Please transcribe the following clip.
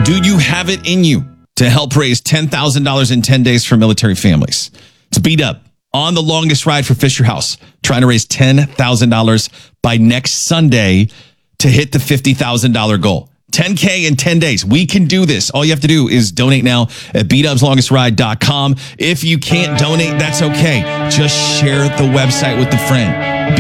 Do you have it in you to help raise $10,000 in 10 days for military families? It's Beat Up on the longest ride for Fisher House, trying to raise $10,000 by next Sunday to hit the $50,000 goal. 10K in 10 days. We can do this. All you have to do is donate now at beatupslongestride.com. If you can't donate, that's okay. Just share the website with a friend.